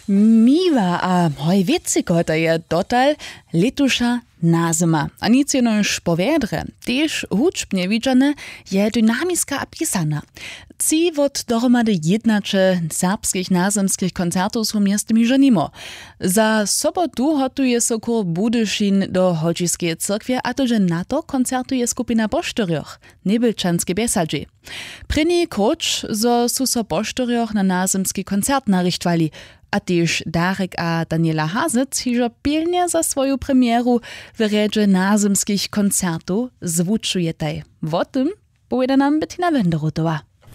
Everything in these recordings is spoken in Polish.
Miwa a hojwieciko to je dotal letuša nazima. A nic jenož powiedre, tež hudžbne widziane je dynamiska a pisana. Ci wot dohromady jednače serbskich nazimskich koncertów są miastami żenimo. Za sobotu hotuje so kór Budyšin do Hodžijskeje cyrkwie, a to, że na to koncertuje skupina Boštorjoch, Nebelčanske Bjesadži. Prynji koč, zo su so Boštorjoch na nazimski koncert narichtwali, a tež Darek a Daniela Hazec hižo pilnie za svoju premieru w redze nazimskich koncertów zwučujetaj. O tym powiada nam Bettina Wenderotowa.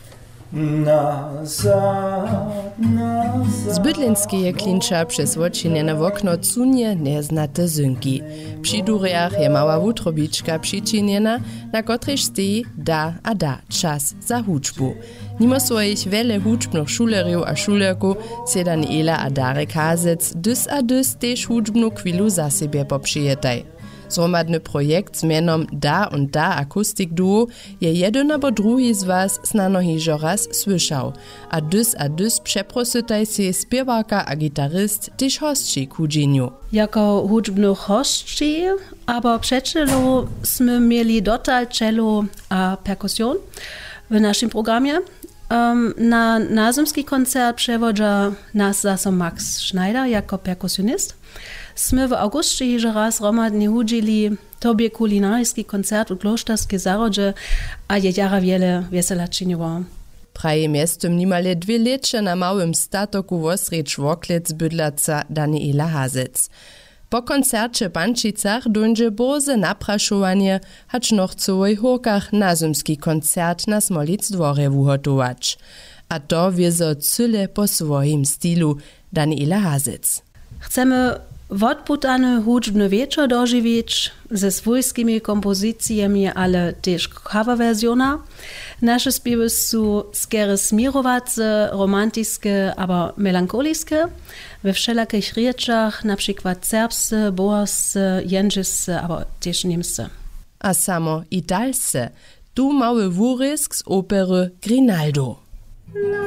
Z bydlinskeje klinča přes očinje na okno cunie neznate zynki. Při durjach je mała wutrobička přičinjena, na kotrež steji da a da čas za hudžbu. Nimo svojich vele hudžbnych šulerjev a šulerku se Daniela a Darek Hazec dys a dys tež hudžbnu kvilu za sebe popřijetaj. Zromadny projekt z mienom Da und Da Akustik Duo je jeden abo drugi z was snano hižo raz słyšał, a dys przeprosytaj si spiewarka a gitarist tež hostči ku dźenju. Jako hudžbnych hostči, aber przecelo sme mieli dotal cello a perkusjon w naszym programie. Na nazimski koncert przewodza nas zase Max Schneider jako perkusjonist. Sme w augustie hižo raz romadnie hudžili tobie kulinarski koncert u Kloštarske Zarodže a je jara wiele wesela činjovo. Praje miestom nimale 2 leče na małym statoku w osrecz Woklec bydlaca Daniela Hazec. Po koncercie Pančicach dąże boze napraszowanie, hacz noch całej hokach nazimski koncert na Smolic dworze wuhotować. A to wiezo cyle po swoim stylu Daniela Hazec. Chcemy odputany hudžbny wieczór dożywieć ze swojskimi kompozycjami, ale też coverwersjona. Nasze śpiewy są skiery smirowace, romantyczne, aber melancholiskie. We wszelakich rzeczach, na przykład serbsce, bohrsce, jędrzysce, aber też niemsce. A samo italsce, tu mały wórysk z opery Grinaldo.